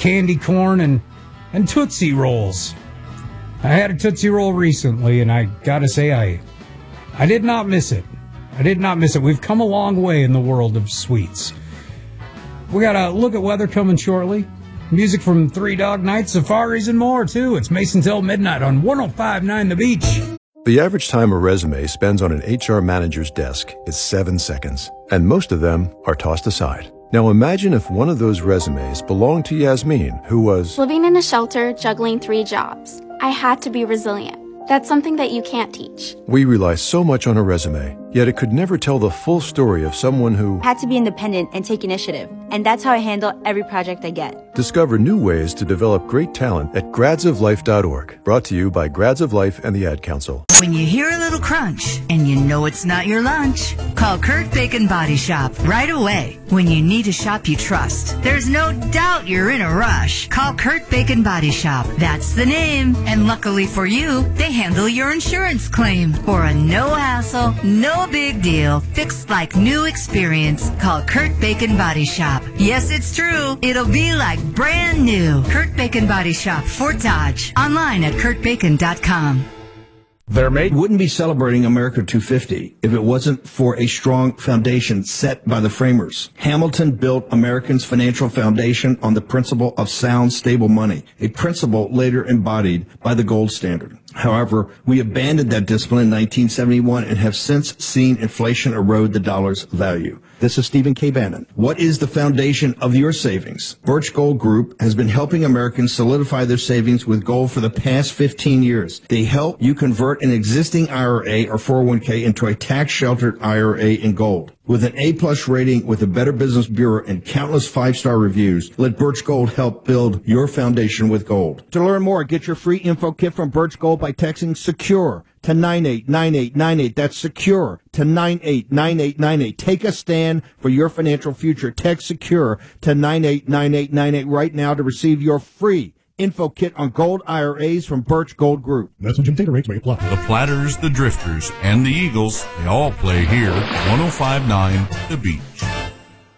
candy corn and Tootsie Rolls. I had a Tootsie Roll recently, and I gotta say, I did not miss it. I did not miss it. We've come a long way in the world of sweets. We got a look at weather coming shortly. Music from Three Dog Night, safaris, and more, too. It's Mason Till Midnight on 105.9 The Beach. The average time a resume spends on an HR manager's desk is 7 seconds, and most of them are tossed aside. Now imagine if one of those resumes belonged to Yasmin, who was living in a shelter, juggling 3 jobs. I had to be resilient. That's something that you can't teach. We rely so much on a resume, yet it could never tell the full story of someone who had to be independent and take initiative. And that's how I handle every project I get. Discover new ways to develop great talent at gradsoflife.org. Brought to you by Grads of Life and the Ad Council. When you hear a little crunch and you know it's not your lunch, call Kurt Bacon Body Shop right away. When you need a shop you trust, there's no doubt you're in a rush. Call Kurt Bacon Body Shop. That's the name. And luckily for you, they handle your insurance claim for a no-hassle, no big deal, fixed like new experience. Call Kurt Bacon Body Shop. Yes, it's true. It'll be like brand new. Kurt Bacon Body Shop, Fort Dodge. Online at kurtbacon.com. Their mate wouldn't be celebrating America 250 if it wasn't for a strong foundation set by the framers. Hamilton built Americans' financial foundation on the principle of sound, stable money, a principle later embodied by the gold standard. However, we abandoned that discipline in 1971 and have since seen inflation erode the dollar's value. This is Stephen K. Bannon. What is the foundation of your savings? Birch Gold Group has been helping Americans solidify their savings with gold for the past 15 years. They help you convert an existing IRA or 401k into a tax-sheltered IRA in gold. With an A-plus rating with the Better Business Bureau and countless 5-star reviews, let Birch Gold help build your foundation with gold. To learn more, get your free info kit from Birch Gold by texting SECURE to 989898. That's SECURE to 989898. Take a stand for your financial future. Text SECURE to 989898 right now to receive your free info kit on gold IRAs from Birch Gold Group. That's when Jim Taylor rates may apply. The Platters, the Drifters, and the Eagles, they all play here. 105.9 The Beach.